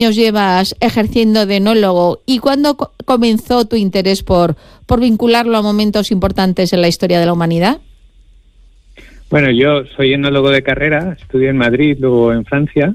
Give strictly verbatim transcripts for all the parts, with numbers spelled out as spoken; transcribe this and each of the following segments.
años llevas ejerciendo de enólogo y cuándo co- comenzó tu interés por, por vincularlo a momentos importantes en la historia de la humanidad? Bueno, yo soy enólogo de carrera, estudié en Madrid, luego en Francia,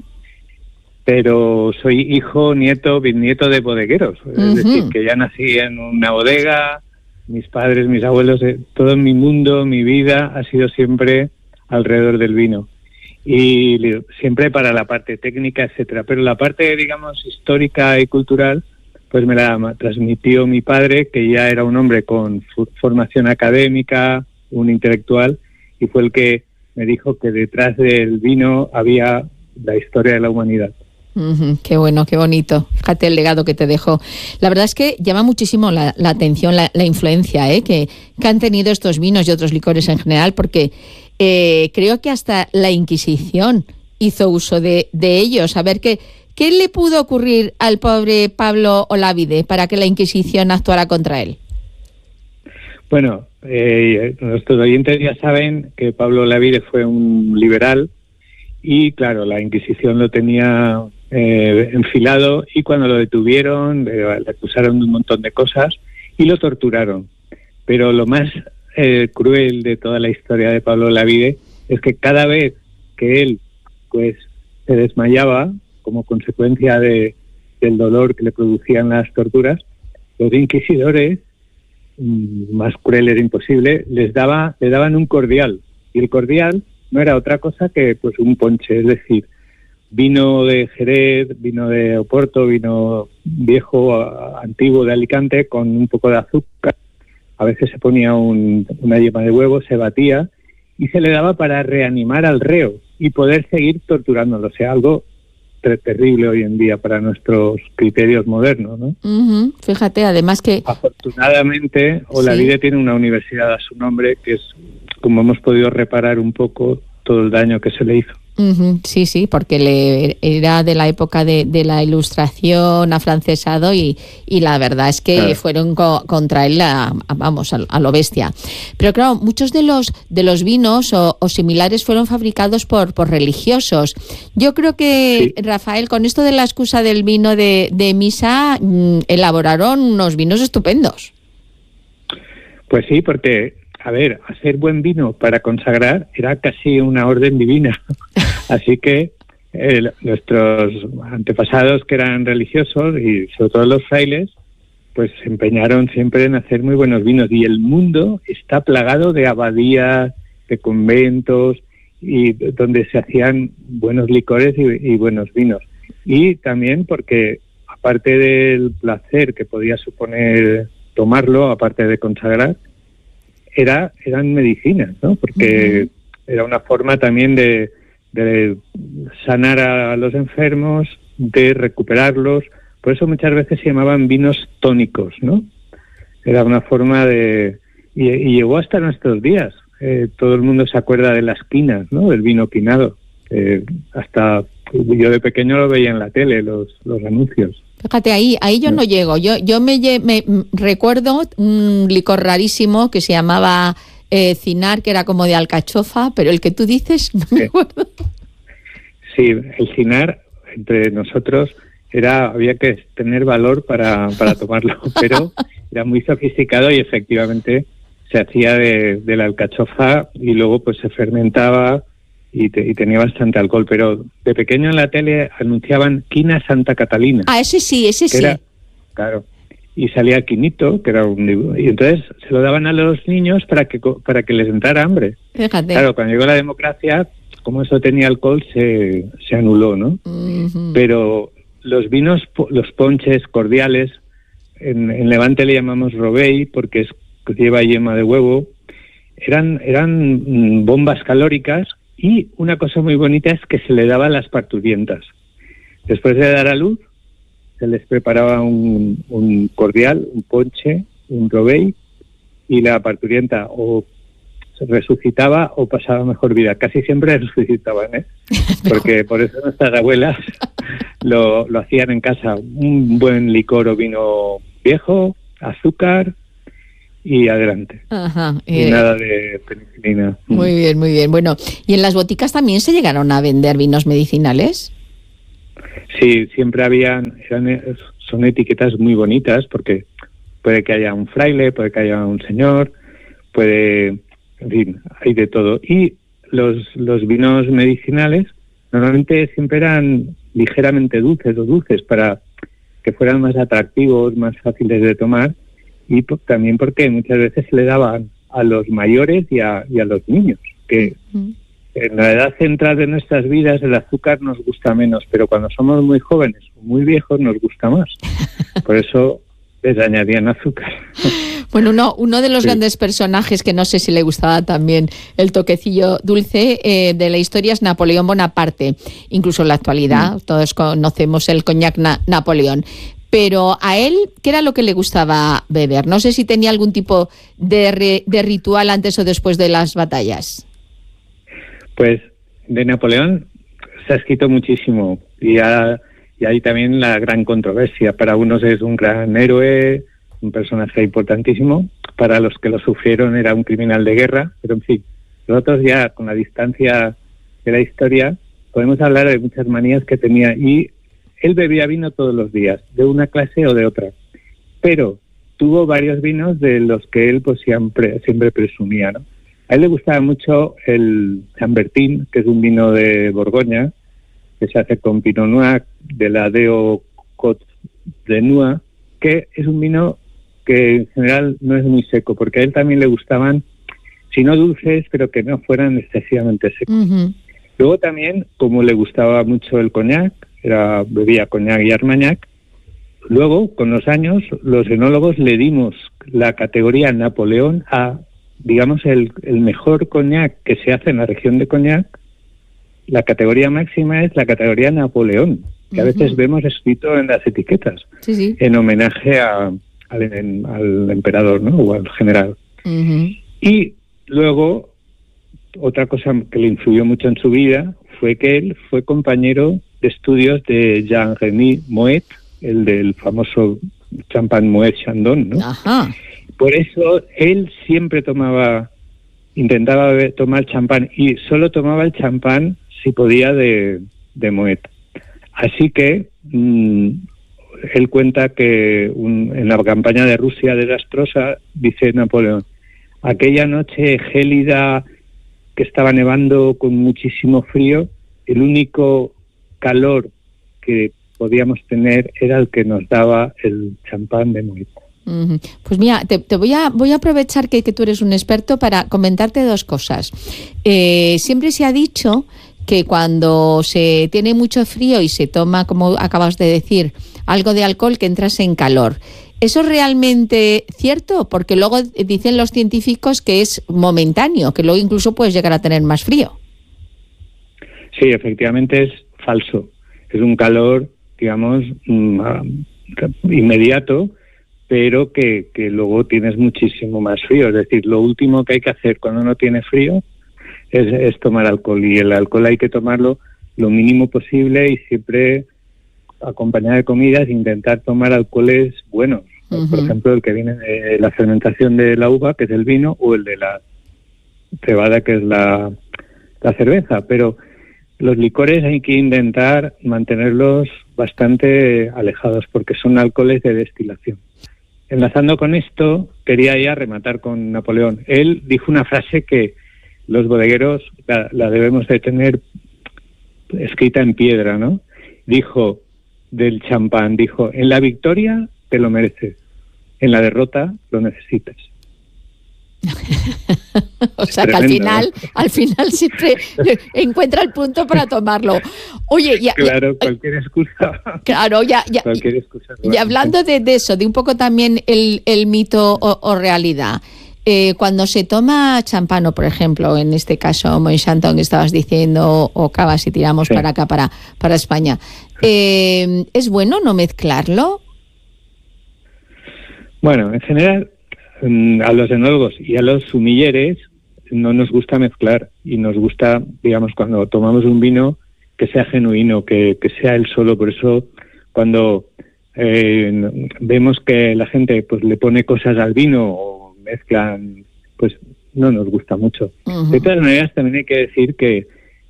pero soy hijo, nieto, bisnieto de bodegueros. Uh-huh. Es decir, que ya nací en una bodega, mis padres, mis abuelos, eh, todo mi mundo, mi vida ha sido siempre alrededor del vino. Y siempre para la parte técnica, etcétera. Pero la parte, digamos, histórica y cultural, pues me la transmitió mi padre, que ya era un hombre con formación académica, un intelectual, y fue el que me dijo que detrás del vino había la historia de la humanidad. Uh-huh, qué bueno, qué bonito. Fíjate el legado que te dejó. La verdad es que llama muchísimo la, la atención, la, la influencia ¿eh? que, que han tenido estos vinos y otros licores en general, porque eh, creo que hasta la Inquisición hizo uso de, de ellos. A ver, ¿qué, ¿qué le pudo ocurrir al pobre Pablo Olavide para que la Inquisición actuara contra él? Bueno, eh, nuestros oyentes ya saben que Pablo Olavide fue un liberal y, claro, la Inquisición lo tenía eh, enfilado y cuando lo detuvieron le, le acusaron de un montón de cosas y lo torturaron. Pero lo más eh, cruel de toda la historia de Pablo Olavide es que cada vez que él pues se desmayaba como consecuencia de, del dolor que le producían las torturas, los inquisidores, más cruel era imposible, les daba, le daban un cordial, y el cordial no era otra cosa que pues un ponche, es decir, vino de Jerez, vino de Oporto, vino viejo, antiguo de Alicante, con un poco de azúcar, a veces se ponía un, una yema de huevo, se batía, y se le daba para reanimar al reo, y poder seguir torturándolo, o sea, algo terrible hoy en día para nuestros criterios modernos, ¿no? Uh-huh. Fíjate, además que... Afortunadamente, Olavide sí. tiene una universidad a su nombre, que es como hemos podido reparar un poco todo el daño que se le hizo. Uh-huh. Sí, sí, porque le, era de la época de, de la Ilustración, afrancesado, y, y la verdad es que claro. fueron co- contra él, a, a, vamos, a, a lo bestia. Pero claro, muchos de los de los vinos o, o similares fueron fabricados por, por religiosos. Yo creo que, sí. Rafael, con esto de la excusa del vino de, de misa, mmm, elaboraron unos vinos estupendos. Pues sí, porque... A ver, hacer buen vino para consagrar era casi una orden divina. Así que eh, nuestros antepasados, que eran religiosos, y sobre todo los frailes, pues se empeñaron siempre en hacer muy buenos vinos. Y el mundo está plagado de abadías, de conventos, y donde se hacían buenos licores y, y buenos vinos. Y también porque, aparte del placer que podía suponer tomarlo, aparte de consagrar, Era, eran medicinas, ¿no? Porque uh-huh. era una forma también de, de sanar a los enfermos, de recuperarlos. Por eso muchas veces se llamaban vinos tónicos, ¿no? Era una forma de... Y, y llegó hasta nuestros días. Eh, todo el mundo se acuerda de las quinas, ¿no? Del vino quinado. Eh, hasta yo de pequeño lo veía en la tele, los, los anuncios. Fíjate, ahí ahí yo no llego. Yo yo me, me recuerdo un licor rarísimo que se llamaba eh, Cinar, que era como de alcachofa, pero el que tú dices no me acuerdo. Sí, el Cinar entre nosotros era había que tener valor para, para tomarlo, pero era muy sofisticado y efectivamente se hacía de, de la alcachofa y luego pues se fermentaba y, te, y tenía bastante alcohol, pero de pequeño en la tele anunciaban Quina Santa Catalina. Ah, ese sí, ese sí. Era, claro, y salía Quinito, que era un dibujo, y entonces se lo daban a los niños para que para que les entrara hambre. Fíjate. Claro, cuando llegó la democracia, como eso tenía alcohol, se, se anuló, ¿no? Uh-huh. Pero los vinos, los ponches cordiales, en, en Levante le llamamos Robey, porque es, lleva yema de huevo, eran, eran bombas calóricas. Y una cosa muy bonita es que se le daba a las parturientas. Después de dar a luz, se les preparaba un, un cordial, un ponche, un robey, y la parturienta o se resucitaba o pasaba mejor vida. Casi siempre resucitaban, ¿eh? Porque por eso nuestras abuelas lo, lo hacían en casa. Un buen licor o vino viejo, azúcar... y adelante. Ajá, eh, y nada de penicilina. Muy bien, muy bien. Bueno, ¿y en las boticas también se llegaron a vender vinos medicinales? Sí, siempre habían, eran, son etiquetas muy bonitas porque puede que haya un fraile, puede que haya un señor, puede, en fin, hay de todo. Y los, los vinos medicinales normalmente siempre eran ligeramente dulces o dulces para que fueran más atractivos, más fáciles de tomar, y po- también porque muchas veces se le daban a los mayores y a, y a los niños, que mm. en la edad central de nuestras vidas el azúcar nos gusta menos, pero cuando somos muy jóvenes o muy viejos nos gusta más. Por eso les añadían azúcar. Bueno, uno, uno de los sí. grandes personajes que no sé si le gustaba también el toquecillo dulce eh, de la historia es Napoleón Bonaparte. Incluso en la actualidad mm. todos conocemos el coñac na- Napoleón. Pero a él, ¿qué era lo que le gustaba beber? No sé si tenía algún tipo de, re, de ritual antes o después de las batallas. Pues de Napoleón se ha escrito muchísimo y, ha, y hay también la gran controversia. Para unos es un gran héroe, un personaje importantísimo. Para los que lo sufrieron era un criminal de guerra. Pero en fin, nosotros ya con la distancia de la historia podemos hablar de muchas manías que tenía. Y él bebía vino todos los días, de una clase o de otra. Pero tuvo varios vinos de los que él pues siempre, siempre presumía, ¿no? A él le gustaba mucho el Chambertin, que es un vino de Borgoña, que se hace con Pinot Noir, de la Deo Côte de Noix, que es un vino que en general no es muy seco, porque a él también le gustaban, si no dulces, pero que no fueran excesivamente secos. Uh-huh. Luego también, como le gustaba mucho el coñac, era bebía coñac y armagnac, luego, con los años, los enólogos le dimos la categoría Napoleón a, digamos, el, el mejor coñac que se hace en la región de Coñac. La categoría máxima es la categoría Napoleón, que uh-huh. a veces vemos escrito en las etiquetas, sí, sí. en homenaje a, al, en, al emperador, ¿no? O al general. Uh-huh. Y luego, otra cosa que le influyó mucho en su vida fue que él fue compañero de estudios de Jean-Remy Moet, el del famoso champán Moet Chandon, ¿no? Ajá. Por eso él siempre tomaba, intentaba beber, tomar champán, y solo tomaba el champán si podía de, de Moet. Así que mmm, él cuenta que un, en la campaña de Rusia desastrosa, dice Napoleón, aquella noche gélida que estaba nevando con muchísimo frío, el único calor que podíamos tener era el que nos daba el champán de Moet. Uh-huh. Pues mira, te, te voy a voy a aprovechar que, que tú eres un experto para comentarte dos cosas. Eh, siempre se ha dicho que cuando se tiene mucho frío y se toma, como acabas de decir, algo de alcohol, que entras en calor. ¿Eso es realmente cierto? Porque luego dicen los científicos que es momentáneo, que luego incluso puedes llegar a tener más frío. Sí, efectivamente es falso. Es un calor, digamos, mm, inmediato, pero que, que luego tienes muchísimo más frío. Es decir, lo último que hay que hacer cuando uno tiene frío es, es tomar alcohol. Y el alcohol hay que tomarlo lo mínimo posible y siempre acompañado de comidas, intentar tomar alcoholes buenos. Uh-huh. Por ejemplo, el que viene de la fermentación de la uva, que es el vino, o el de la cebada, que es la, la cerveza. Pero los licores hay que intentar mantenerlos bastante alejados porque son alcoholes de destilación. Enlazando con esto, quería ya rematar con Napoleón. Él dijo una frase que los bodegueros la, la debemos de tener escrita en piedra, ¿no? Dijo del champán, dijo, en la victoria te lo mereces, en la derrota lo necesitas. O sea, tremendo, que al final, ¿no? al final siempre encuentra el punto para tomarlo. Oye, ya, claro, ya, cualquier excusa. Claro, ya, ya. Cualquier excusa. Y hablando de, de eso, de un poco también el, el mito o, o realidad. Eh, cuando se toma champán, o por ejemplo, en este caso Moet Chandon que estabas diciendo, o cava, si tiramos sí. para acá, para, para España, eh, ¿es bueno no mezclarlo? Bueno, en general, a los enólogos y a los sumilleres no nos gusta mezclar, y nos gusta, digamos, cuando tomamos un vino, que sea genuino, que, que sea él solo. Por eso, cuando eh, vemos que la gente pues le pone cosas al vino o mezclan, pues no nos gusta mucho. Uh-huh. De todas maneras, también hay que decir que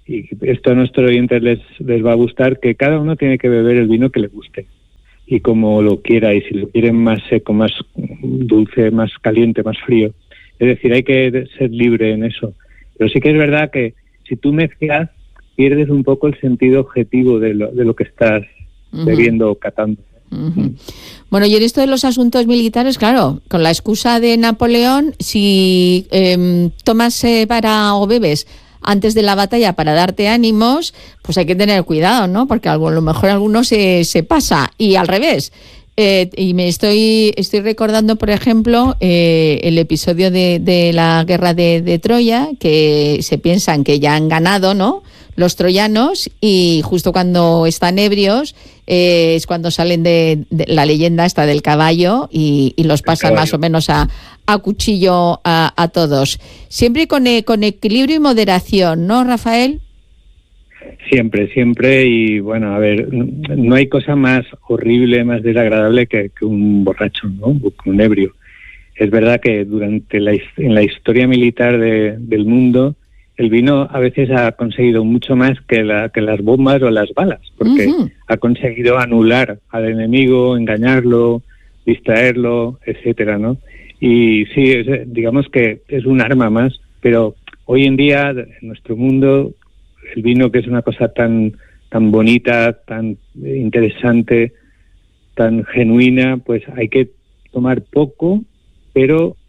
y esto a nuestros oyentes les, les va a gustar, que cada uno tiene que beber el vino que le guste y como lo quiera, y si lo quieren más seco, más dulce, más caliente, más frío. Es decir, hay que ser libre en eso. Pero sí que es verdad que si tú mezclas, pierdes un poco el sentido objetivo de lo, de lo que estás uh-huh. bebiendo o catando. Uh-huh. Bueno, y en esto de los asuntos militares, claro, con la excusa de Napoleón, si eh, tomas eh, para o bebes antes de la batalla para darte ánimos, pues hay que tener cuidado, ¿no? Porque a lo mejor alguno se, se pasa. Y al revés. Eh, y me estoy estoy recordando, por ejemplo, eh, el episodio de, de la guerra de, de Troya, que se piensan que ya han ganado, ¿no?, los troyanos, y justo cuando están ebrios eh, es cuando salen de, de la leyenda esta del caballo y, y los pasan más o menos a, a cuchillo a, a todos. Siempre con, eh, con equilibrio y moderación, ¿no, Rafael? Siempre, siempre, y bueno, a ver, no hay cosa más horrible, más desagradable que, que un borracho, ¿no?, que un ebrio. Es verdad que durante la, en la historia militar de, del mundo, el vino a veces ha conseguido mucho más que, la, que las bombas o las balas, porque uh-huh. ha conseguido anular al enemigo, engañarlo, distraerlo, etcétera, ¿no? Y sí, es, digamos que es un arma más, pero hoy en día, en nuestro mundo, el vino, que es una cosa tan tan bonita, tan interesante, tan genuina, pues hay que tomar poco, pero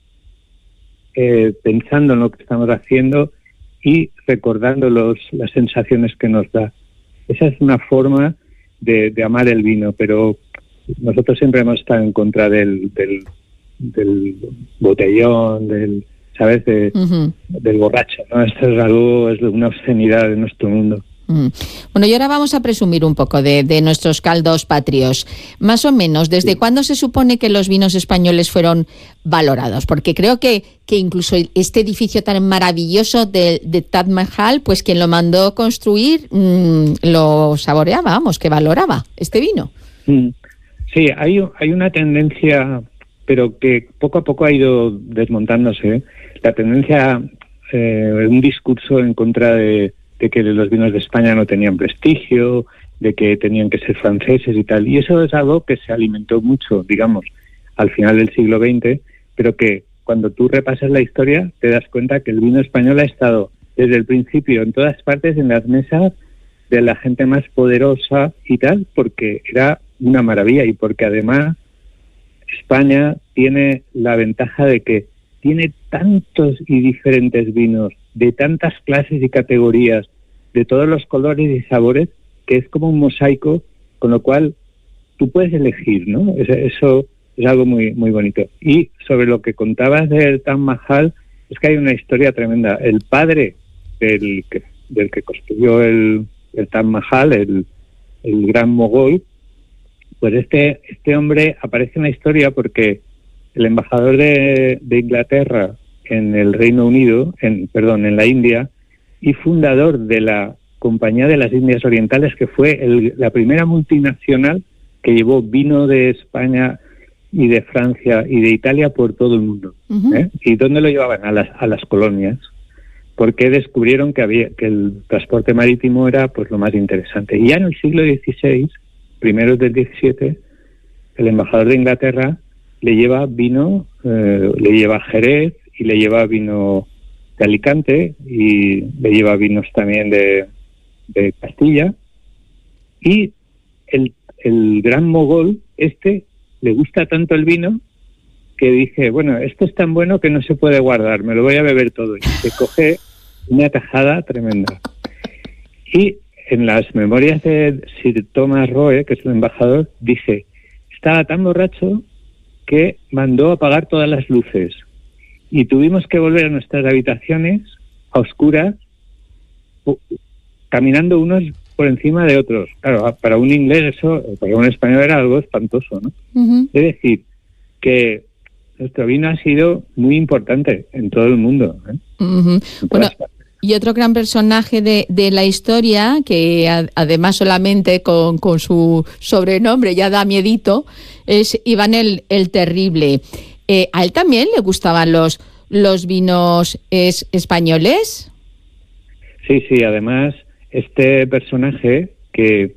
eh, pensando en lo que estamos haciendo y recordando los, las sensaciones que nos da. Esa es una forma de, de amar el vino, pero nosotros siempre hemos estado en contra del, del, del botellón, del... ¿sabes? De, uh-huh. del borracho, ¿no? Esto es algo, es una obscenidad de nuestro mundo. Mm. Bueno, y ahora vamos a presumir un poco de, de nuestros caldos patrios. Más o menos, ¿desde sí. cuándo se supone que los vinos españoles fueron valorados? Porque creo que, que incluso este edificio tan maravilloso de, de Taj Mahal, pues quien lo mandó construir mmm, lo saboreaba, vamos, que valoraba este vino. Mm. Sí, hay, hay una tendencia, pero que poco a poco ha ido desmontándose, ¿eh? La tendencia, eh, un discurso en contra de, de que los vinos de España no tenían prestigio, de que tenían que ser franceses y tal. Y eso es algo que se alimentó mucho, digamos, al final del siglo veinte, pero que cuando tú repasas la historia te das cuenta que el vino español ha estado desde el principio en todas partes, en las mesas de la gente más poderosa y tal, porque era una maravilla y porque además España tiene la ventaja de que tiene tantos y diferentes vinos, de tantas clases y categorías, de todos los colores y sabores, que es como un mosaico, con lo cual tú puedes elegir, ¿no? Eso es algo muy muy bonito. Y sobre lo que contabas del Taj Mahal, es que hay una historia tremenda. El padre del que, del que construyó el, el Taj Mahal, el, el gran mogol, pues este este hombre aparece en la historia porque el embajador de, de Inglaterra en el Reino Unido, en perdón, en la India, y fundador de la Compañía de las Indias Orientales, que fue el, la primera multinacional que llevó vino de España y de Francia y de Italia por todo el mundo. Uh-huh. ¿eh? ¿Y dónde lo llevaban? A las a las colonias, porque descubrieron que había que el transporte marítimo era pues lo más interesante. Y ya en el siglo dieciséis, primeros del diecisiete, el embajador de Inglaterra le lleva vino, eh, le lleva Jerez y le lleva vino de Alicante y le lleva vinos también de, de Castilla. Y el, el gran mogol, este, le gusta tanto el vino que dice, bueno, esto es tan bueno que no se puede guardar, me lo voy a beber todo. Y se coge una tajada tremenda. Y en las memorias de Sir Thomas Roe, que es el embajador, dice, estaba tan borracho que mandó apagar todas las luces y tuvimos que volver a nuestras habitaciones a oscuras, caminando unos por encima de otros. Claro, para un inglés eso, para un español era algo espantoso, ¿no? Uh-huh. Es decir, que nuestro vino ha sido muy importante en todo el mundo, ¿eh? Uh-huh. Bueno, y otro gran personaje de, de la historia, que a, además solamente con, con su sobrenombre ya da miedito, es Iván el, el Terrible. Eh, ¿A él también le gustaban los, los vinos es, españoles? Sí, sí, además, este personaje que,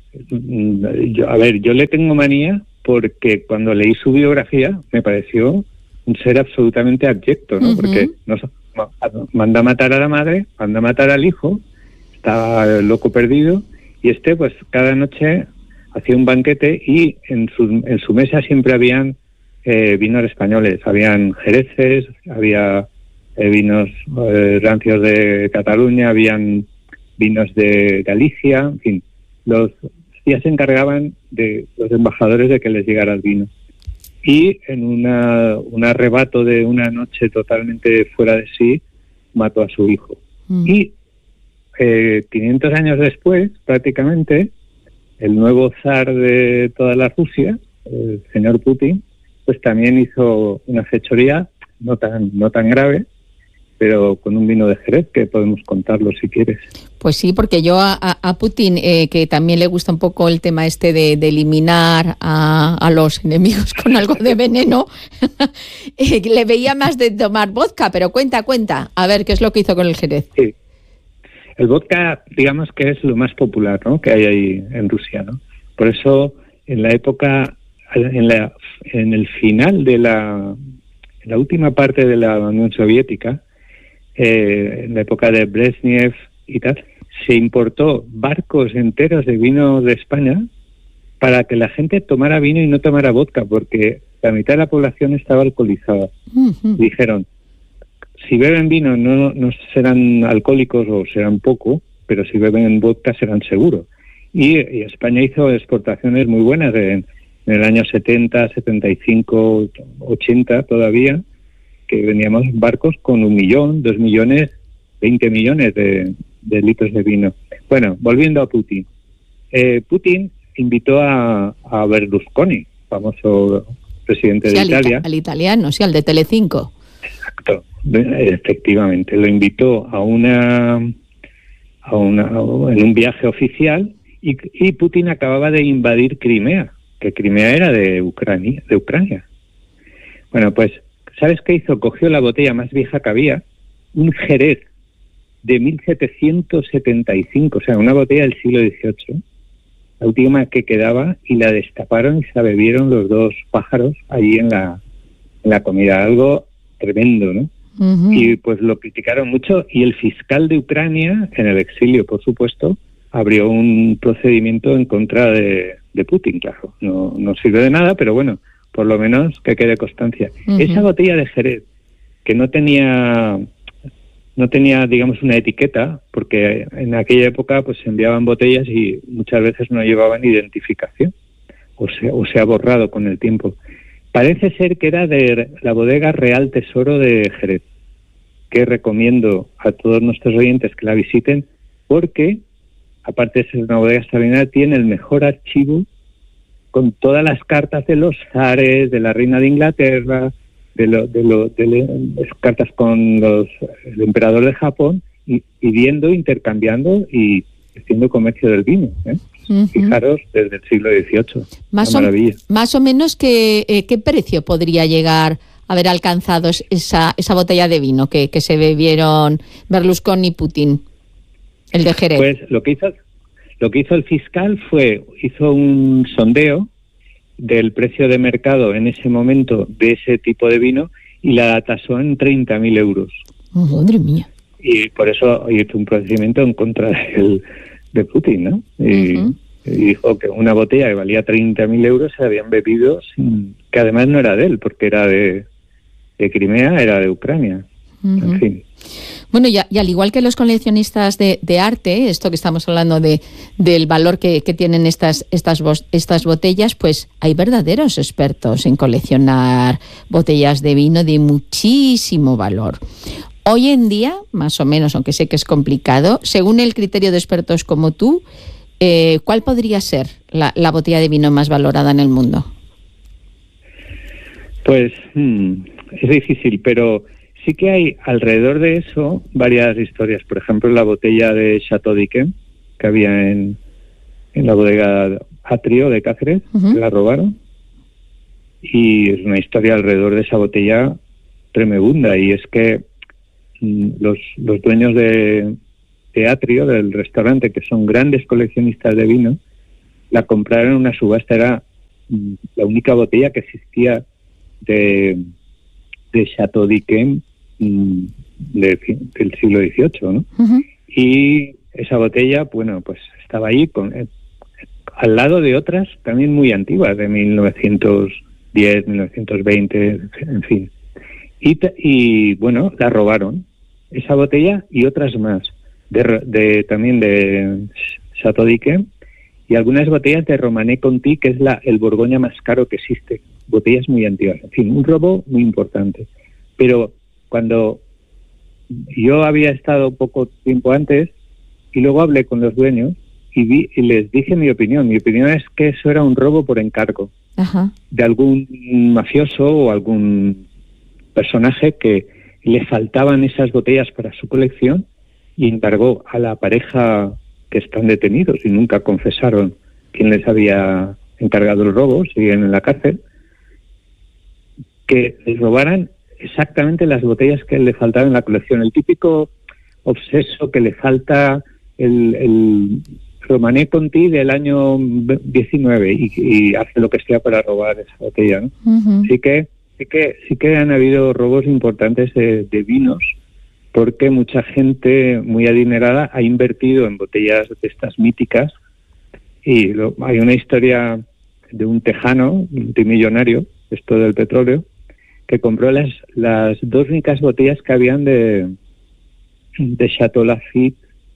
yo, a ver, yo le tengo manía porque cuando leí su biografía me pareció un ser absolutamente abyecto, ¿no? Uh-huh. Porque no, manda a matar a la madre, manda a matar al hijo, estaba loco perdido, y este pues cada noche hacía un banquete y en su, en su mesa siempre habían eh, vinos españoles, habían jereces, había eh, vinos eh, rancios de Cataluña, habían vinos de Galicia, en fin, los ya se encargaban de los embajadores de que les llegara el vino. Y en una, un arrebato de una noche totalmente fuera de sí, mató a su hijo. Mm. Y eh, quinientos años después, prácticamente, el nuevo zar de toda la Rusia, el señor Putin, pues también hizo una fechoría no tan, no tan grave, pero con un vino de Jerez, que podemos contarlo si quieres. Pues sí, porque yo a, a Putin, eh, que también le gusta un poco el tema este de, de eliminar a, a los enemigos con algo de veneno, eh, le veía más de tomar vodka, pero cuenta, cuenta, a ver qué es lo que hizo con el Jerez. Sí, el vodka, digamos que es lo más popular, ¿no?, que hay ahí en Rusia, ¿no? Por eso, en la época, en, la, en el final de la, en la última parte de la Unión Soviética, Eh, en la época de Brezhnev y tal, se importó barcos enteros de vino de España para que la gente tomara vino y no tomara vodka, porque la mitad de la población estaba alcoholizada. Uh-huh. Dijeron, si beben vino no, no serán alcohólicos o serán poco, pero si beben vodka serán seguros. Y, y España hizo exportaciones muy buenas en, en el año setenta, setenta y cinco, ochenta todavía, que veníamos barcos con un millón, dos millones, veinte millones de, de litros de vino. Bueno, volviendo a Putin. Eh, Putin invitó a, a Berlusconi, famoso presidente sí, de al Italia. Ita- al italiano, sí, al de Telecinco. Exacto, efectivamente. Lo invitó a una, a una en un viaje oficial y, y Putin acababa de invadir Crimea, que Crimea era de Ucrania, de Ucrania. Bueno, pues ¿sabes qué hizo? Cogió la botella más vieja que había, un Jerez de mil setecientos setenta y cinco, o sea, una botella del siglo dieciocho, la última que quedaba, y la destaparon y se la bebieron los dos pájaros allí en la, en la comida. Algo tremendo, ¿no? Uh-huh. Y pues lo criticaron mucho, y el fiscal de Ucrania, en el exilio, por supuesto, abrió un procedimiento en contra de, de Putin, claro. No, no sirve de nada, pero bueno, por lo menos que quede constancia. Uh-huh. Esa botella de Jerez, que no tenía, no tenía, digamos, una etiqueta, porque en aquella época pues se enviaban botellas y muchas veces no llevaban identificación, o se, o se ha borrado con el tiempo. Parece ser que era de la bodega Real Tesoro de Jerez, que recomiendo a todos nuestros oyentes que la visiten, porque, aparte de ser una bodega extraordinaria, tiene el mejor archivo con todas las cartas de los zares, de la reina de Inglaterra, de, lo, de, lo, de las cartas con los, el emperador de Japón, y, y viendo, intercambiando y haciendo comercio del vino. ¿eh? Uh-huh. Fijaros, desde el siglo dieciocho. Más, una maravilla. O, más o menos, ¿qué, eh, ¿qué precio podría llegar a haber alcanzado esa, esa botella de vino que, que se bebieron Berlusconi y Putin, el de Jerez? Pues lo que hizo... Lo que hizo el fiscal fue, hizo un sondeo del precio de mercado en ese momento de ese tipo de vino y la tasó en treinta mil euros. Oh, madre mía. Y por eso hizo un procedimiento en contra del, de Putin, ¿no? Y, uh-huh. y dijo que una botella que valía treinta mil euros se habían bebido, sin, que además no era de él, porque era de, de Crimea, era de Ucrania. Uh-huh. En fin. Bueno, y, a, y al igual que los coleccionistas de, de arte, esto que estamos hablando de del valor que, que tienen estas, estas, estas botellas, pues hay verdaderos expertos en coleccionar botellas de vino de muchísimo valor. Hoy en día, más o menos, aunque sé que es complicado, según el criterio de expertos como tú, eh, ¿cuál podría ser la, la botella de vino más valorada en el mundo? Pues hmm, es difícil, pero sí que hay alrededor de eso varias historias. Por ejemplo, la botella de Chateau d'Yquem, que había en, en la bodega Atrio de Cáceres, uh-huh. que la robaron. Y es una historia alrededor de esa botella tremenda. Y es que mm, los, los dueños de, Teatrio, del restaurante, que son grandes coleccionistas de vino, la compraron en una subasta. Era mm, la única botella que existía de, de Chateau d'Yquem mm, de, del siglo dieciocho, ¿no? Uh-huh. Y esa botella, bueno, pues estaba ahí con, eh, al lado de otras también muy antiguas, de mil novecientos diez, mil novecientos veinte, en fin. Y, y bueno, la robaron, esa botella y otras más, de, de también de Chateau d'Yquem, y algunas botellas de Romanée Conti, que es la, el Borgoña más caro que existe, botellas muy antiguas. En fin, un robo muy importante. Pero cuando yo había estado poco tiempo antes, y luego hablé con los dueños, y, vi, y les dije mi opinión. Mi opinión es que eso era un robo por encargo. Ajá. De algún mafioso o algún personaje que le faltaban esas botellas para su colección y encargó a la pareja, que están detenidos y nunca confesaron quién les había encargado el robo, siguen en la cárcel, que les robaran exactamente las botellas que le faltaban en la colección. El típico obseso que le falta el, el Romanée Conti del año diecinueve y, y hace lo que sea para robar esa botella, ¿no? Uh-huh. Así que sí que sí que han habido robos importantes de, de vinos, porque mucha gente muy adinerada ha invertido en botellas de estas míticas. Y lo, hay una historia de un tejano multimillonario, esto del petróleo, que compró las las dos únicas botellas que habían de de Chateau Lafite,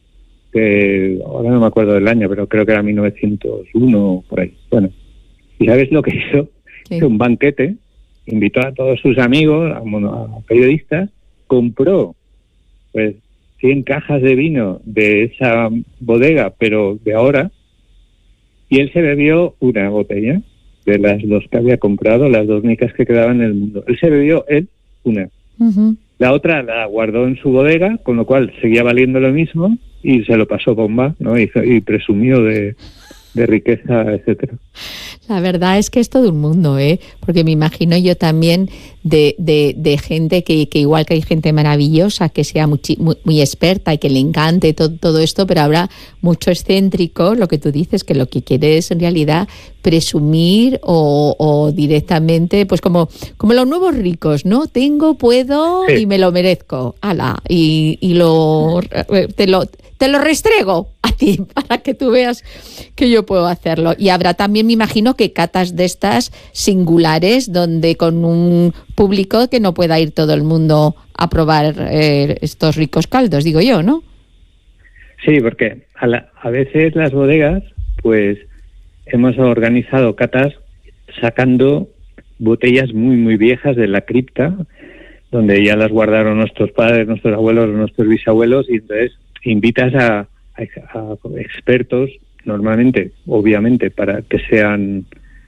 que ahora no me acuerdo del año, pero creo que era mil novecientos uno por ahí. Bueno, ¿y sabes lo que hizo? Sí. Hizo un banquete, invitó a todos sus amigos, a, a periodistas, compró pues cien cajas de vino de esa bodega, pero de ahora, y él se bebió una botella de las dos que había comprado, las dos únicas que quedaban en el mundo. Él se bebió, él, una. Uh-huh. La otra la guardó en su bodega, con lo cual seguía valiendo lo mismo, y se lo pasó bomba, ¿no? Y, y presumió de, de riqueza, etcétera. La verdad es que es todo un mundo, ¿eh? Porque me imagino yo también de, de, de gente que, que igual que hay gente maravillosa, que sea muy, muy, muy experta y que le encante todo, todo esto, pero habrá mucho excéntrico, lo que tú dices, que lo que quiere es en realidad presumir o, o directamente, pues como, como los nuevos ricos, ¿no? Tengo, puedo sí. y me lo merezco. ¡Hala! Y, y lo, te lo... Te lo restrego a ti para que tú veas que yo puedo hacerlo. Y habrá también, me imagino, que catas de estas singulares donde con un público que no pueda ir todo el mundo a probar eh, estos ricos caldos, digo yo, ¿no? Sí, porque a, la, a veces las bodegas, pues hemos organizado catas sacando botellas muy, muy viejas de la cripta, donde ya las guardaron nuestros padres, nuestros abuelos, nuestros bisabuelos, y entonces invitas a, a, a expertos, normalmente, obviamente, para que sean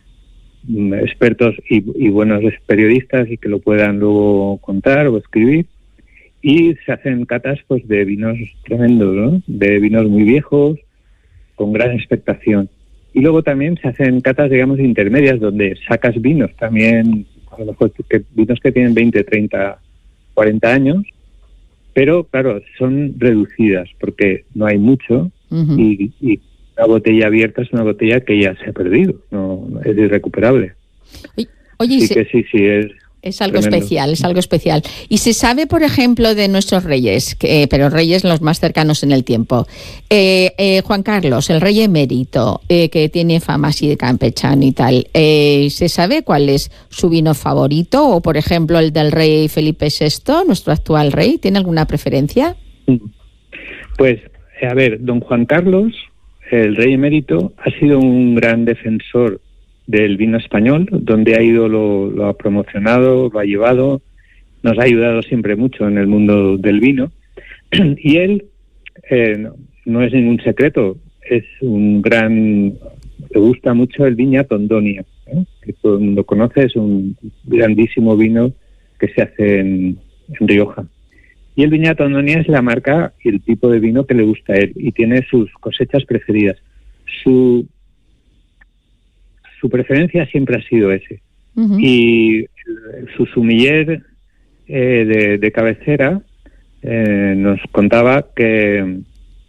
expertos y, y buenos periodistas y que lo puedan luego contar o escribir, y se hacen catas pues de vinos tremendos, ¿no? De vinos muy viejos, con gran expectación. Y luego también se hacen catas, digamos, intermedias, donde sacas vinos también, a lo mejor que, vinos que tienen veinte, treinta, cuarenta años, pero claro, son reducidas porque no hay mucho. Uh-huh. y, y una botella abierta es una botella que ya se ha perdido, no es irrecuperable. Oye, Así se, que sí, sí, es es algo tremendo. especial, es algo especial. Y se sabe, por ejemplo, de nuestros reyes, que, pero reyes los más cercanos en el tiempo. Eh, eh, Juan Carlos, el rey emérito, eh, que tiene fama así de campechano y tal, eh, ¿se sabe cuál es su vino favorito? O, por ejemplo, el del rey Felipe sexto, nuestro actual rey, ¿tiene alguna preferencia? Pues, a ver, don Juan Carlos, el rey emérito, ha sido un gran defensor del vino español, donde ha ido, lo, lo ha promocionado, lo ha llevado, nos ha ayudado siempre mucho en el mundo del vino. Y él, eh, no, no es ningún secreto, es un gran, le gusta mucho el Viña Tondonia, ¿eh? Que todo el mundo conoce, es un grandísimo vino que se hace en, en Rioja. Y el Viña Tondonia es la marca y el tipo de vino que le gusta a él, y tiene sus cosechas preferidas. Su Su preferencia siempre ha sido ese. Uh-huh. Y su sumiller eh, de, de cabecera eh, nos contaba que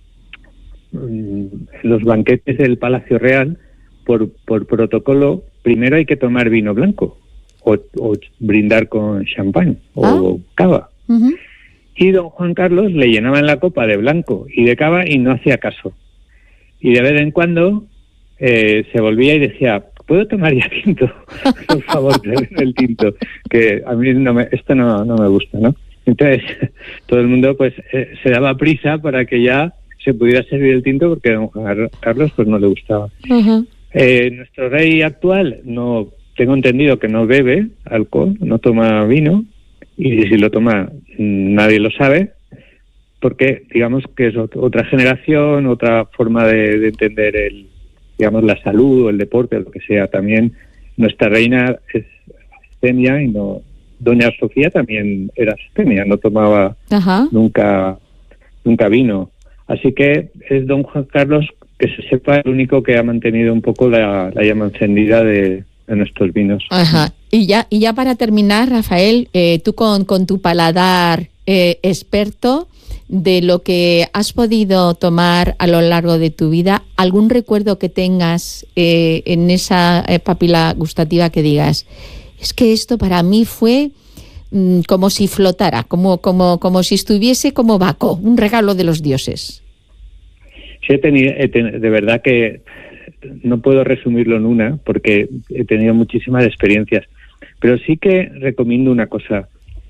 en los banquetes del Palacio Real, por, por protocolo, primero hay que tomar vino blanco o, o brindar con champán o ah. cava. Uh-huh. Y don Juan Carlos le llenaban la copa de blanco y de cava y no hacía caso. Y de vez en cuando eh, se volvía y decía, ¿puedo tomar ya tinto? Por favor, tráeme el tinto, que a mí no me, esto no, no me gusta, ¿no? Entonces, todo el mundo pues eh, se daba prisa para que ya se pudiera servir el tinto, porque a don Juan Carlos pues no le gustaba. Uh-huh. Eh, nuestro rey actual, no tengo entendido que no bebe alcohol, no toma vino, y si lo toma nadie lo sabe, porque digamos que es otra generación, otra forma de, de entender el, digamos, la salud o el deporte, lo que sea. También nuestra reina es abstemia y no, doña Sofía también era abstemia, no tomaba Ajá. nunca nunca vino. Así que es don Juan Carlos, que se sepa, el único que ha mantenido un poco la, la llama encendida de, de nuestros vinos. Ajá. Y ya y ya para terminar, Rafael, eh, tú con, con tu paladar eh, experto de lo que has podido tomar a lo largo de tu vida, ¿algún recuerdo que tengas eh, en esa eh, papila gustativa que digas, es que esto para mí fue mm, como si flotara, como, como, como si estuviese como Baco, un regalo de los dioses? Sí, he tenido, he tenido, de verdad que no puedo resumirlo en una, porque he tenido muchísimas experiencias, pero sí que recomiendo una cosa.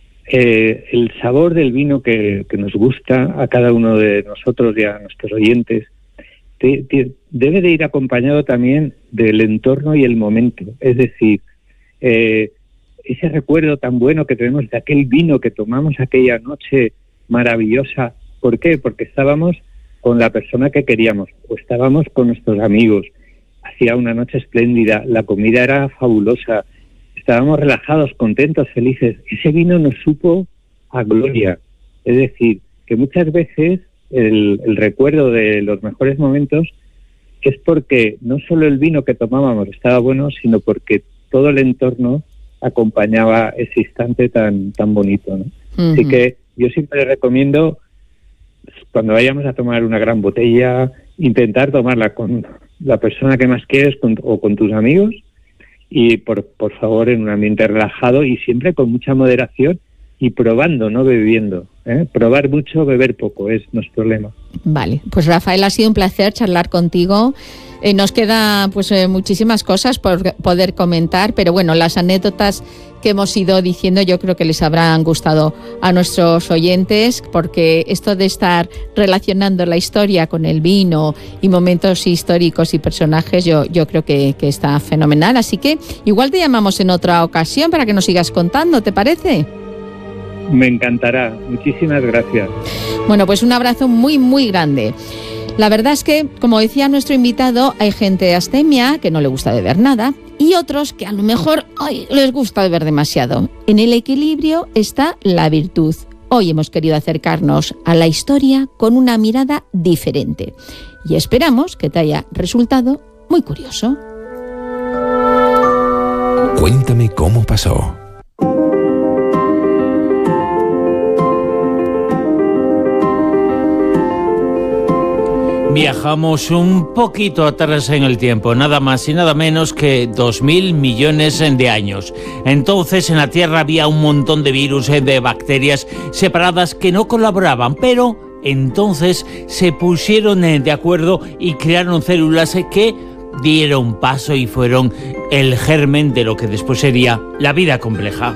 Eh, el sabor del vino que, que nos gusta a cada uno de nosotros y a nuestros oyentes te, te, debe de ir acompañado también del entorno y el momento. Es decir, eh, ese recuerdo tan bueno que tenemos de aquel vino que tomamos aquella noche maravillosa. ¿Por qué? Porque estábamos con la persona que queríamos o estábamos con nuestros amigos. Hacía una noche espléndida, la comida era fabulosa. Estábamos relajados, contentos, felices. Ese vino nos supo a gloria. Es decir, que muchas veces el, el recuerdo de los mejores momentos es porque no solo el vino que tomábamos estaba bueno, sino porque todo el entorno acompañaba ese instante tan tan bonito, ¿no? Uh-huh. Así que yo siempre recomiendo, cuando vayamos a tomar una gran botella, intentar tomarla con la persona que más quieres con, o con tus amigos, y por, por favor en un ambiente relajado y siempre con mucha moderación y probando, no bebiendo, ¿eh? Probar mucho, beber poco, es nuestro lema. Vale, pues Rafael, ha sido un placer charlar contigo. Eh, nos queda pues eh, muchísimas cosas por poder comentar, pero bueno, las anécdotas que hemos ido diciendo yo creo que les habrán gustado a nuestros oyentes, porque esto de estar relacionando la historia con el vino y momentos históricos y personajes, yo, yo creo que, que está fenomenal. Así que igual te llamamos en otra ocasión para que nos sigas contando, ¿te parece? Me encantará, muchísimas gracias. Bueno, pues un abrazo muy, muy grande. La verdad es que, como decía nuestro invitado, hay gente abstemia que no le gusta beber nada y otros que a lo mejor ay, les gusta beber demasiado. En el equilibrio está la virtud. Hoy hemos querido acercarnos a la historia con una mirada diferente y esperamos que te haya resultado muy curioso. Cuéntame cómo pasó. Viajamos un poquito atrás en el tiempo, nada más y nada menos que dos mil millones de años. Entonces en la Tierra había un montón de virus, de bacterias separadas que no colaboraban, pero entonces se pusieron de acuerdo y crearon células que dieron paso y fueron el germen de lo que después sería la vida compleja.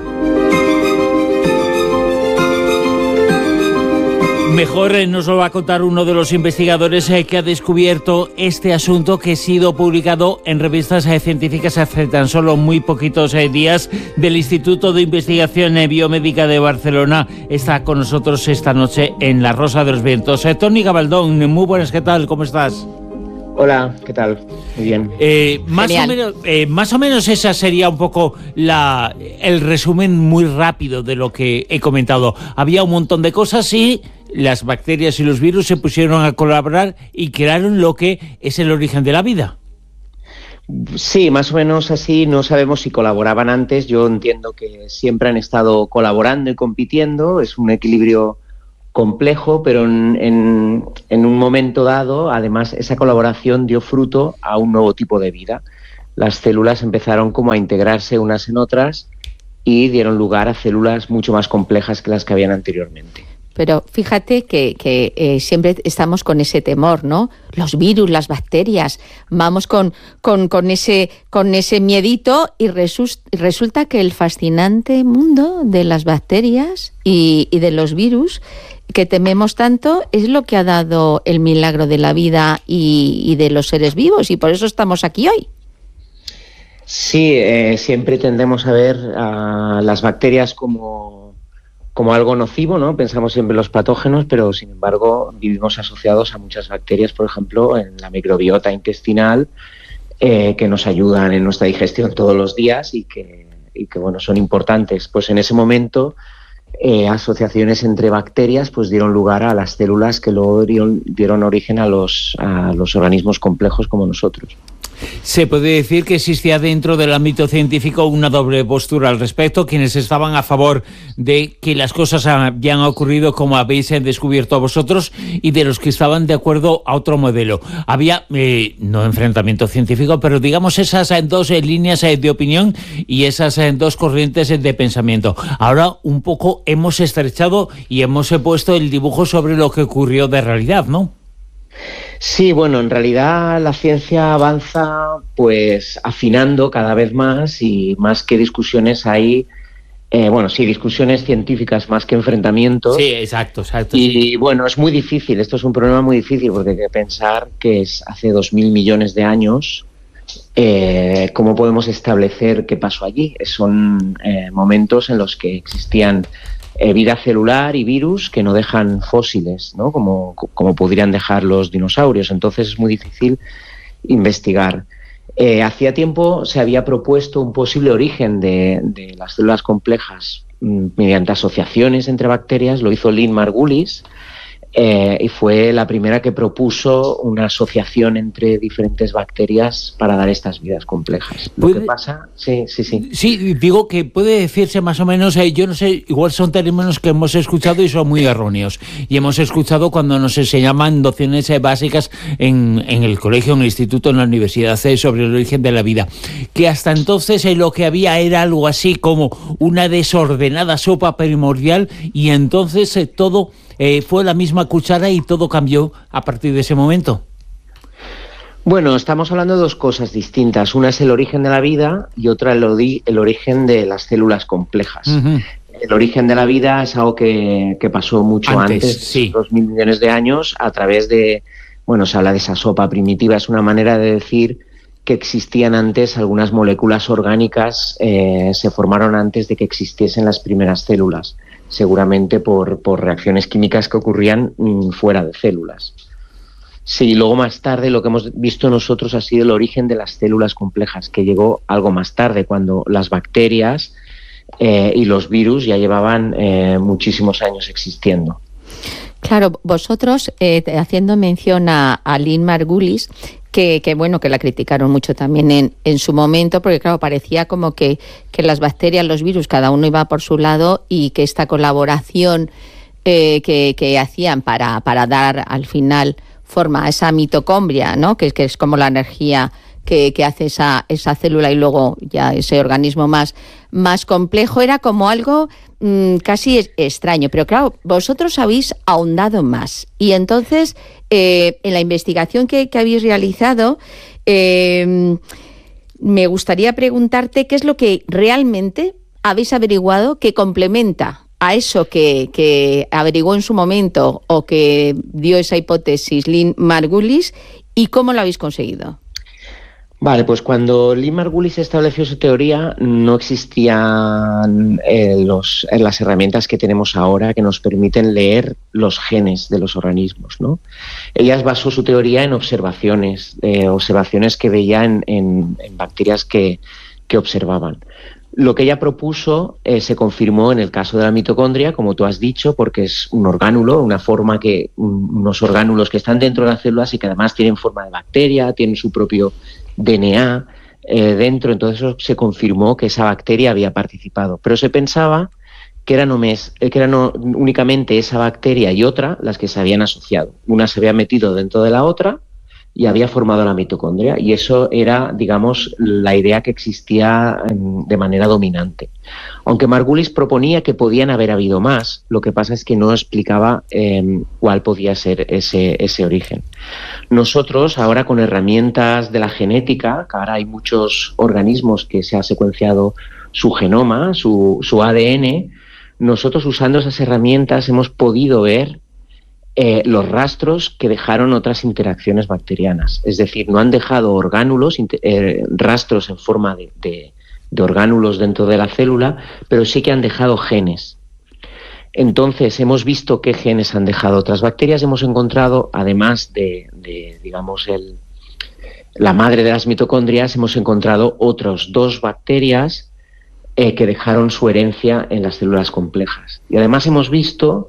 Mejor eh, nos lo va a contar uno de los investigadores eh, que ha descubierto este asunto, que ha sido publicado en revistas eh, científicas hace tan solo muy poquitos eh, días, del Instituto de Investigación eh, Biomédica de Barcelona. Está con nosotros esta noche en La Rosa de los Vientos. Eh, Toni Gabaldón, muy buenas, ¿qué tal? ¿Cómo estás? Hola, ¿qué tal? Muy bien. Eh, más, o menos, eh, más o menos esa sería un poco la, el resumen muy rápido de lo que he comentado. Había un montón de cosas y las bacterias y los virus se pusieron a colaborar y crearon lo que es el origen de la vida. Sí, más o menos así. No sabemos si colaboraban antes. Yo entiendo que siempre han estado colaborando y compitiendo. Es un equilibrio complejo, pero en, en, en un momento dado, además, esa colaboración dio fruto a un nuevo tipo de vida. Las células empezaron como a integrarse unas en otras y dieron lugar a células mucho más complejas que las que habían anteriormente. Pero fíjate que, que eh, siempre estamos con ese temor, ¿no? Los virus, las bacterias, vamos con, con, con, ese, con ese miedito y resus, resulta que el fascinante mundo de las bacterias y, y de los virus que tememos tanto es lo que ha dado el milagro de la vida y, y de los seres vivos, y por eso estamos aquí hoy. Sí, eh, siempre tendemos a ver a las bacterias como... como algo nocivo, ¿no? Pensamos siempre en los patógenos, pero sin embargo vivimos asociados a muchas bacterias, por ejemplo, en la microbiota intestinal, eh, que nos ayudan en nuestra digestión todos los días y que, y que bueno, son importantes. Pues en ese momento, eh, asociaciones entre bacterias pues dieron lugar a las células que luego dieron, dieron origen a los, a los organismos complejos como nosotros. Se puede decir que existía dentro del ámbito científico una doble postura al respecto, quienes estaban a favor de que las cosas habían ocurrido como habéis descubierto vosotros, y de los que estaban de acuerdo a otro modelo. Había, eh, no enfrentamiento científico, pero digamos esas dos eh, líneas eh, de opinión y esas eh, dos corrientes eh, de pensamiento. Ahora un poco hemos estrechado y hemos eh, puesto el dibujo sobre lo que ocurrió de realidad, ¿no? Sí, bueno, en realidad la ciencia avanza pues afinando cada vez más, y más que discusiones hay, eh, bueno, sí, discusiones científicas más que enfrentamientos. Sí, exacto, exacto. Y sí. bueno, es muy difícil, esto es un problema muy difícil, porque hay que pensar que es hace dos mil millones de años, eh, ¿cómo podemos establecer qué pasó allí? Son eh, momentos en los que existían Eh, vida celular y virus que no dejan fósiles, ¿no? Como, como podrían dejar los dinosaurios. Entonces es muy difícil investigar. Eh, hacía tiempo se había propuesto un posible origen de, de las células complejas mm, mediante asociaciones entre bacterias. Lo hizo Lynn Margulis, eh, y fue la primera que propuso una asociación entre diferentes bacterias para dar estas vidas complejas. Lo que pasa, sí, sí, sí. Sí, digo que puede decirse más o menos, eh, yo no sé, igual son términos que hemos escuchado y son muy erróneos. Y hemos escuchado cuando nos enseñaban nociones eh, básicas en, en el colegio, en el instituto, en la universidad, eh, sobre el origen de la vida. Que hasta entonces eh, lo que había era algo así como una desordenada sopa primordial, y entonces eh, todo... Eh, ¿Fue la misma cuchara y todo cambió a partir de ese momento? Bueno, estamos hablando de dos cosas distintas. Una es el origen de la vida y otra el, ori- el origen de las células complejas. Uh-huh. El origen de la vida es algo que, que pasó mucho antes, antes sí. dos mil millones de años, a través de, bueno, se habla de esa sopa primitiva. Es una manera de decir que existían antes algunas moléculas orgánicas, eh, se formaron antes de que existiesen las primeras células, seguramente por, por reacciones químicas que ocurrían mmm, fuera de células. Sí, luego más tarde lo que hemos visto nosotros ha sido el origen de las células complejas, que llegó algo más tarde, cuando las bacterias eh, y los virus ya llevaban eh, muchísimos años existiendo. Claro, vosotros, eh, haciendo mención a, a Lynn Margulis, que, que bueno, que la criticaron mucho también en, en su momento, porque claro, parecía como que, que las bacterias, los virus, cada uno iba por su lado, y que esta colaboración eh, que, que hacían para, para dar al final forma a esa mitocondria, ¿no? Que, que es como la energía que, que hace esa, esa célula y luego ya ese organismo más, más complejo, era como algo mmm, casi es, extraño. Pero claro, vosotros habéis ahondado más, y entonces eh, en la investigación que, que habéis realizado, eh, me gustaría preguntarte qué es lo que realmente habéis averiguado que complementa a eso que, que averiguó en su momento o que dio esa hipótesis Lynn Margulis, y cómo lo habéis conseguido. Vale, pues cuando Lynn Margulis estableció su teoría no existían eh, los, eh, las herramientas que tenemos ahora que nos permiten leer los genes de los organismos, ¿no? Ella basó su teoría en observaciones, eh, observaciones que veía en, en, en bacterias que, que observaban. Lo que ella propuso eh, se confirmó en el caso de la mitocondria, como tú has dicho, porque es un orgánulo, una forma que, un, unos orgánulos que están dentro de las células y que además tienen forma de bacteria, tienen su propio D N A eh, dentro. Entonces se confirmó que esa bacteria había participado. Pero se pensaba que era, no mes, que era no, únicamente esa bacteria y otra las que se habían asociado. Una se había metido dentro de la otra y había formado la mitocondria, y eso era, digamos, la idea que existía de manera dominante. Aunque Margulis proponía que podían haber habido más, lo que pasa es que no explicaba eh, cuál podía ser ese, ese origen. Nosotros, ahora con herramientas de la genética, que ahora hay muchos organismos que se ha secuenciado su genoma, su, su A D N, nosotros usando esas herramientas hemos podido ver Eh, los rastros que dejaron otras interacciones bacterianas. Es decir, no han dejado orgánulos, eh, rastros en forma de, de, de orgánulos dentro de la célula, pero sí que han dejado genes. Entonces, hemos visto qué genes han dejado otras bacterias. Hemos encontrado, además de, de digamos, el, la madre de las mitocondrias, hemos encontrado otras dos bacterias eh, que dejaron su herencia en las células complejas. Y además hemos visto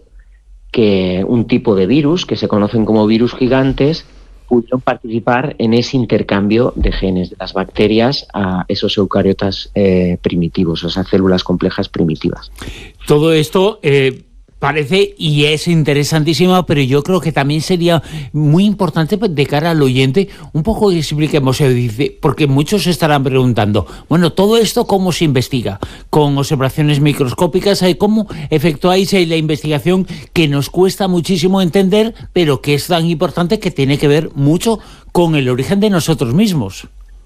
que un tipo de virus, que se conocen como virus gigantes, pudieron participar en ese intercambio de genes de las bacterias a esos eucariotas eh, primitivos, esas células complejas primitivas. Todo esto eh, parece y es interesantísimo, pero yo creo que también sería muy importante de cara al oyente un poco que expliquemos, porque muchos estarán preguntando, bueno, todo esto ¿cómo se investiga? Con observaciones microscópicas, ¿cómo efectuáis la investigación que nos cuesta muchísimo entender, pero que es tan importante que tiene que ver mucho con el origen de nosotros mismos?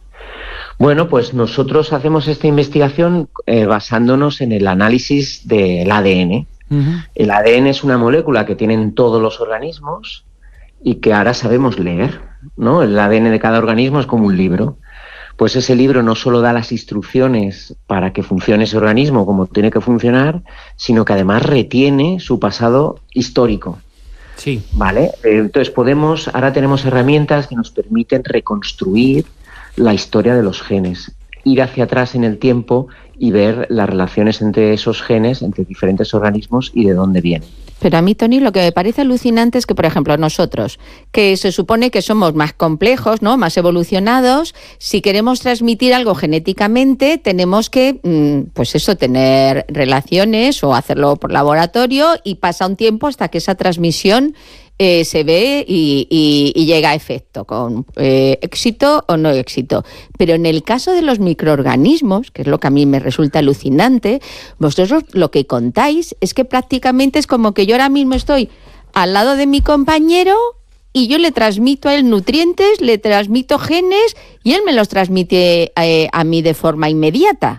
Bueno, pues nosotros hacemos esta investigación eh, basándonos en el análisis del A D N. Uh-huh. El A D N es una molécula que tienen todos los organismos y que ahora sabemos leer, ¿no? El A D N de cada organismo es como un libro. Pues ese libro no solo da las instrucciones para que funcione ese organismo como tiene que funcionar, sino que además retiene su pasado histórico. Sí. ¿Vale? Entonces podemos, ahora tenemos herramientas que nos permiten reconstruir la historia de los genes, ir hacia atrás en el tiempo y ver las relaciones entre esos genes, entre diferentes organismos y de dónde vienen. Pero a mí, Toni, lo que me parece alucinante es que, por ejemplo, nosotros, que se supone que somos más complejos, ¿no?, más evolucionados, si queremos transmitir algo genéticamente, tenemos que, pues eso, tener relaciones o hacerlo por laboratorio, y pasa un tiempo hasta que esa transmisión Eh, se ve y, y, y llega a efecto, con eh, éxito o no éxito. Pero en el caso de los microorganismos, que es lo que a mí me resulta alucinante, vosotros lo que contáis es que prácticamente es como que yo ahora mismo estoy al lado de mi compañero y yo le transmito a él nutrientes, le transmito genes y él me los transmite eh, a mí de forma inmediata.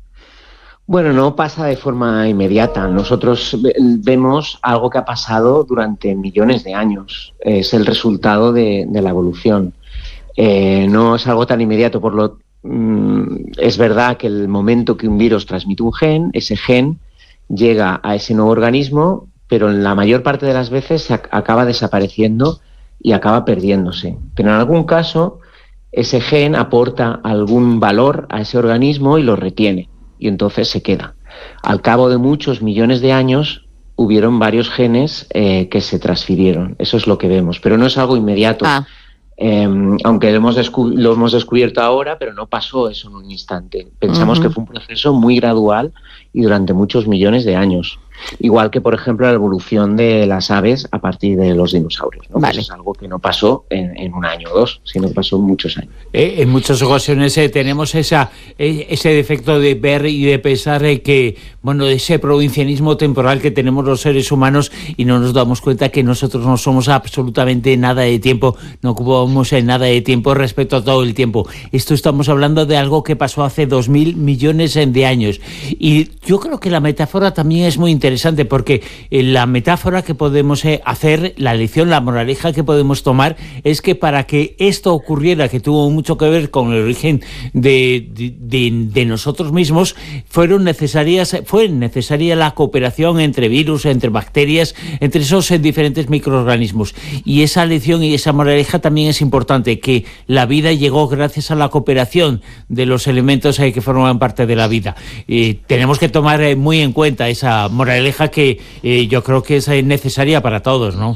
Bueno, no pasa de forma inmediata. Nosotros vemos algo que ha pasado durante millones de años. Es el resultado de, de la evolución. Eh, no es algo tan inmediato. Por lo, mm, es verdad que el momento que un virus transmite un gen, ese gen llega a ese nuevo organismo, pero en la mayor parte de las veces se ac- acaba desapareciendo y acaba perdiéndose. Pero en algún caso, ese gen aporta algún valor a ese organismo y lo retiene. Y entonces se queda. Al cabo de muchos millones de años, hubieron varios genes eh, que se transfirieron. Eso es lo que vemos, pero no es algo inmediato. Ah. Eh, aunque lo hemos, descu- lo hemos descubierto ahora, pero no pasó eso en un instante. Pensamos uh-huh. que fue un proceso muy gradual y durante muchos millones de años. Igual que, por ejemplo, la evolución de las aves a partir de los dinosaurios, ¿no? Vale. Pues es algo que no pasó en, en un año o dos, sino que pasó en muchos años. Eh, en muchas ocasiones eh, tenemos esa, eh, ese defecto de ver y de pensar eh, que, bueno, ese provincianismo temporal que tenemos los seres humanos, y no nos damos cuenta que nosotros no somos absolutamente nada de tiempo, no ocupamos en nada de tiempo respecto a todo el tiempo. Esto estamos hablando de algo que pasó hace dos mil millones de años. Y yo creo que la metáfora también es muy interesante. Interesante, porque la metáfora que podemos hacer, la lección, la moraleja que podemos tomar es que para que esto ocurriera, que tuvo mucho que ver con el origen de, de, de, de nosotros mismos, fueron necesarias, fue necesaria la cooperación entre virus, entre bacterias, entre esos diferentes microorganismos. Y esa lección y esa moraleja también es importante, que la vida llegó gracias a la cooperación de los elementos que forman parte de la vida. Y tenemos que tomar muy en cuenta esa moraleja que eh, yo creo que es necesaria para todos, ¿no?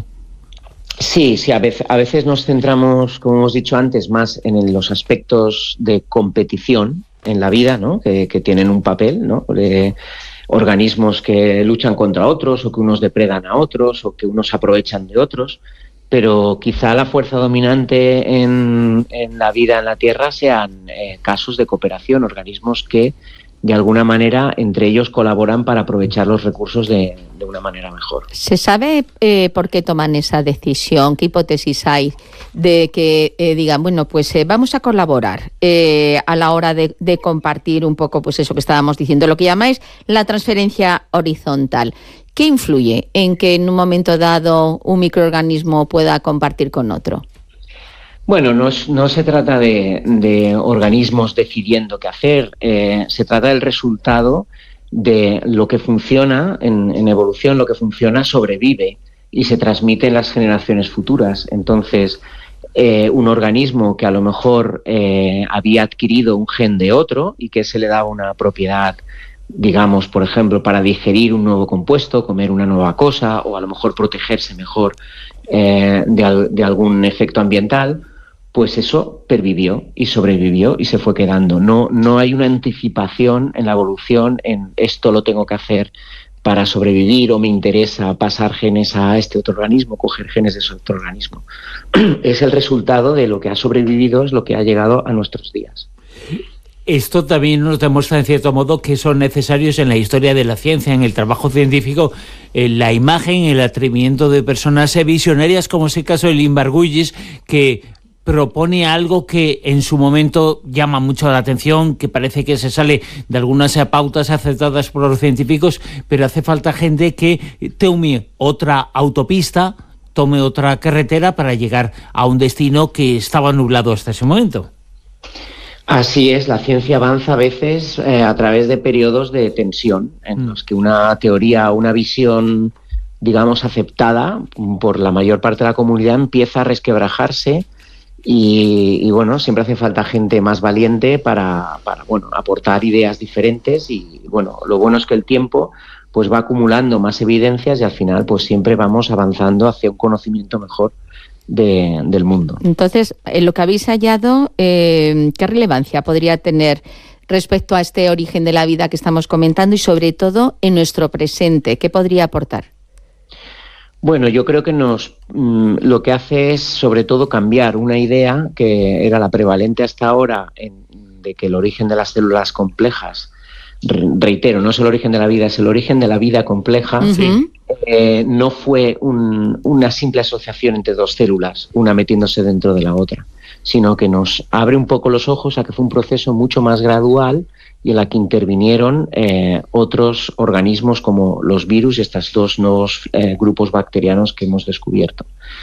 Sí, sí, a veces, a veces nos centramos, como hemos dicho antes, más en los aspectos de competición en la vida, ¿no? Que, que tienen un papel, ¿no? Eh, organismos que luchan contra otros o que unos depredan a otros o que unos aprovechan de otros, pero quizá la fuerza dominante en, en la vida en la Tierra sean eh, casos de cooperación, organismos que de alguna manera entre ellos colaboran para aprovechar los recursos de, de una manera mejor. ¿Se sabe eh, por qué toman esa decisión? ¿Qué hipótesis hay de que eh, digan, bueno, pues eh, vamos a colaborar eh, a la hora de, de compartir un poco, pues eso que estábamos diciendo, lo que llamáis la transferencia horizontal? ¿Qué influye en que en un momento dado un microorganismo pueda compartir con otro? Bueno, no, es, no se trata de, de organismos decidiendo qué hacer, eh, se trata del resultado de lo que funciona en, en evolución, lo que funciona sobrevive y se transmite en las generaciones futuras. Entonces, eh, un organismo que a lo mejor eh, había adquirido un gen de otro y que se le daba una propiedad, digamos, por ejemplo, para digerir un nuevo compuesto, comer una nueva cosa o a lo mejor protegerse mejor eh, de, de algún efecto ambiental, pues eso pervivió y sobrevivió y se fue quedando. No, no hay una anticipación en la evolución en esto lo tengo que hacer para sobrevivir o me interesa pasar genes a este otro organismo, coger genes de ese otro organismo. Es el resultado de lo que ha sobrevivido, es lo que ha llegado a nuestros días. Esto también nos demuestra, en cierto modo, que son necesarios en la historia de la ciencia, en el trabajo científico, en la imagen, el atrevimiento de personas visionarias, como es el caso de Lynn Margulis, que propone algo que en su momento llama mucho la atención, que parece que se sale de algunas pautas aceptadas por los científicos, pero hace falta gente que tome otra autopista, tome otra carretera para llegar a un destino que estaba nublado hasta ese momento. Así es, la ciencia avanza a veces eh, a través de periodos de tensión, en mm. los que una teoría o una visión, digamos, aceptada por la mayor parte de la comunidad empieza a resquebrajarse. Y, y bueno, siempre hace falta gente más valiente para, para bueno, aportar ideas diferentes y bueno, lo bueno es que el tiempo pues va acumulando más evidencias y al final pues siempre vamos avanzando hacia un conocimiento mejor de, del mundo. Entonces, en lo que habéis hallado, eh, ¿qué relevancia podría tener respecto a este origen de la vida que estamos comentando y sobre todo en nuestro presente? ¿Qué podría aportar? Bueno, yo creo que nos mmm, lo que hace es sobre todo cambiar una idea que era la prevalente hasta ahora en, de que el origen de las células complejas, re, reitero, no es el origen de la vida, es el origen de la vida compleja, uh-huh. eh, no fue un, una simple asociación entre dos células, una metiéndose dentro de la otra, sino que nos abre un poco los ojos a que fue un proceso mucho más gradual y en la que intervinieron eh, otros organismos como los virus y estos dos nuevos eh, grupos bacterianos que hemos descubierto.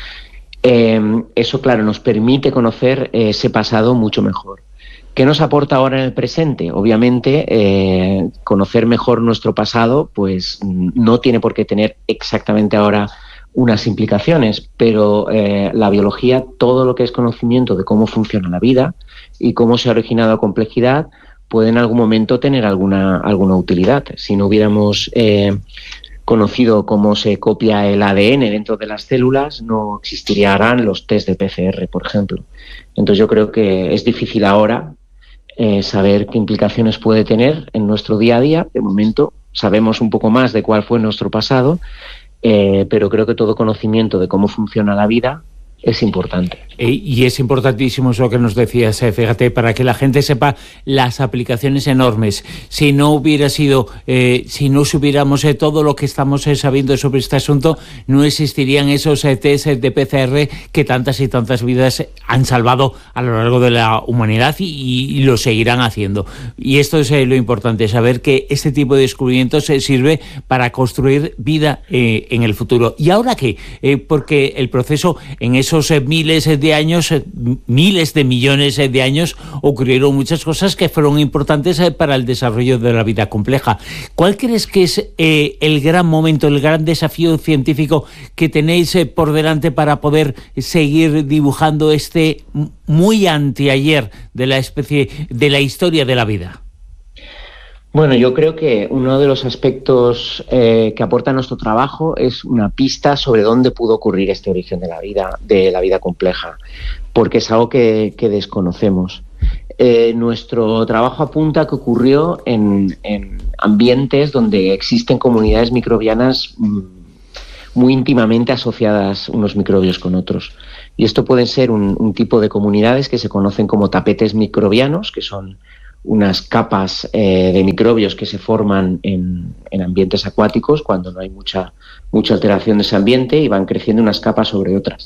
Eh, eso, claro, nos permite conocer eh, ese pasado mucho mejor. ¿Qué nos aporta ahora en el presente? Obviamente, eh, conocer mejor nuestro pasado pues no tiene por qué tener exactamente ahora unas implicaciones, pero eh, la biología, todo lo que es conocimiento de cómo funciona la vida y cómo se ha originado complejidad, puede en algún momento tener alguna, alguna utilidad. Si no hubiéramos eh, conocido cómo se copia el A D N dentro de las células, no existirían los test de P C R, por ejemplo. Entonces yo creo que es difícil ahora eh, saber qué implicaciones puede tener en nuestro día a día. De momento sabemos un poco más de cuál fue nuestro pasado, eh, pero creo que todo conocimiento de cómo funciona la vida es importante. Eh, y es importantísimo eso que nos decías, eh, fíjate, para que la gente sepa las aplicaciones enormes. Si no hubiera sido, eh, si no supiéramos eh, todo lo que estamos eh, sabiendo sobre este asunto, no existirían esos eh, test de P C R que tantas y tantas vidas han salvado a lo largo de la humanidad y, y lo seguirán haciendo. Y esto es eh, lo importante, saber que este tipo de descubrimientos eh, sirve para construir vida eh, en el futuro. ¿Y ahora qué? Eh, porque el proceso en esos eh, miles de años, eh, miles de millones de años, ocurrieron muchas cosas que fueron importantes eh, para el desarrollo de la vida compleja. ¿Cuál crees que es eh, el gran momento, el gran desafío científico que tenéis eh, por delante para poder seguir dibujando este muy anteayer de la especie, de la historia de la vida? Bueno, yo creo que uno de los aspectos eh, que aporta nuestro trabajo es una pista sobre dónde pudo ocurrir este origen de la vida, de la vida compleja, porque es algo que, que desconocemos. Eh, nuestro trabajo apunta que ocurrió en, en, ambientes donde existen comunidades microbianas mmm, muy íntimamente asociadas unos microbios con otros. Y esto pueden ser un, un tipo de comunidades que se conocen como tapetes microbianos, que son unas capas eh, de microbios que se forman en, en ambientes acuáticos cuando no hay mucha, mucha alteración de ese ambiente y van creciendo unas capas sobre otras.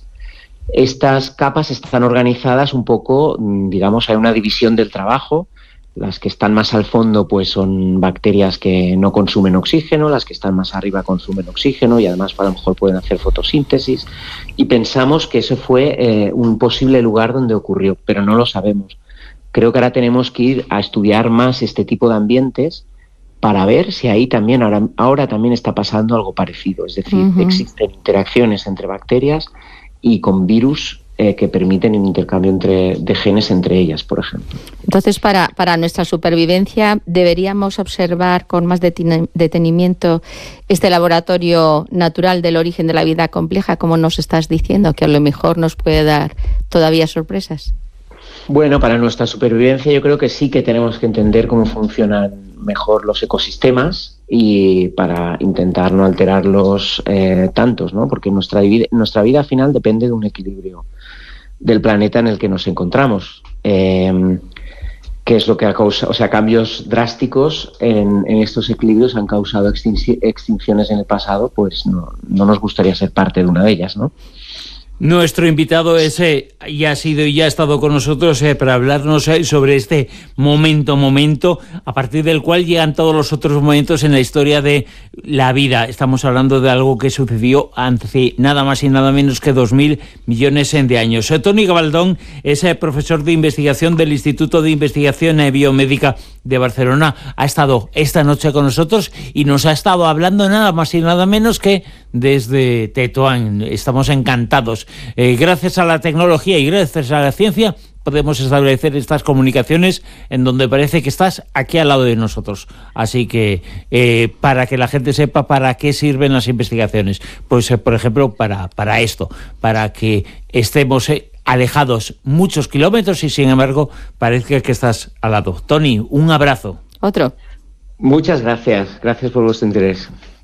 Estas capas están organizadas un poco, digamos, hay una división del trabajo. Las que están más al fondo pues son bacterias que no consumen oxígeno, las que están más arriba consumen oxígeno y además a lo mejor pueden hacer fotosíntesis. Y pensamos que eso fue eh, un posible lugar donde ocurrió, pero no lo sabemos. Creo que ahora tenemos que ir a estudiar más este tipo de ambientes para ver si ahí también ahora, ahora también está pasando algo parecido. Es decir, uh-huh. existen interacciones entre bacterias y con virus eh, que permiten un intercambio entre, de genes entre ellas, por ejemplo. Entonces, para, para nuestra supervivencia, ¿deberíamos observar con más detin- detenimiento este laboratorio natural del origen de la vida compleja, como nos estás diciendo, que a lo mejor nos puede dar todavía sorpresas? Bueno, para nuestra supervivencia yo creo que sí que tenemos que entender cómo funcionan mejor los ecosistemas y para intentar no alterarlos eh, tantos, ¿no? Porque nuestra vida, nuestra vida al final depende de un equilibrio del planeta en el que nos encontramos, eh, que es lo que ha causado, o sea, cambios drásticos en, en estos equilibrios han causado extinci- extinciones en el pasado, pues no, no nos gustaría ser parte de una de ellas, ¿no? Nuestro invitado es, eh, ya ha sido y ya ha estado con nosotros eh, para hablarnos eh, sobre este momento, momento, a partir del cual llegan todos los otros momentos en la historia de la vida. Estamos hablando de algo que sucedió hace nada más y nada menos que dos mil millones de años. Eh, Toni Gabaldón es eh, profesor de investigación del Instituto de Investigación eh, Biomédica de Barcelona. Ha estado esta noche con nosotros y nos ha estado hablando nada más y nada menos que desde Tetuán. Estamos encantados. Eh, gracias a la tecnología y gracias a la ciencia podemos establecer estas comunicaciones en donde parece que estás aquí al lado de nosotros. Así que eh, para que la gente sepa para qué sirven las investigaciones, pues eh, por ejemplo para, para esto, para que estemos eh, alejados muchos kilómetros y sin embargo parezca que estás al lado. Toni, un abrazo. Otro. Muchas gracias, gracias por vuestro interés.